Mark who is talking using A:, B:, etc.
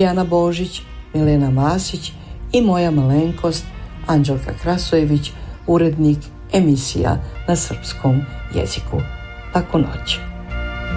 A: Dijana Božić, Milena Masić i moja malenkost Anđelka Krasojević, urednik emisija na srpskom jeziku. Laku noć.